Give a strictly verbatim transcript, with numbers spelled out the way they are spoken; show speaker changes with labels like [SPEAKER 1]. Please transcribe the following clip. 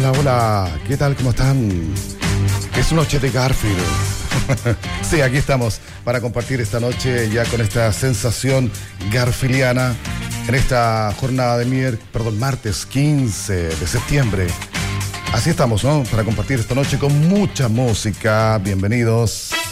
[SPEAKER 1] Hola, hola, ¿qué tal? ¿Cómo están? Es noche de Garfield. Sí, aquí estamos para compartir esta noche ya con esta sensación garfiliana en esta jornada de mier... perdón, martes quince de septiembre. Así estamos, ¿no? Para compartir esta noche con mucha música. Bienvenidos.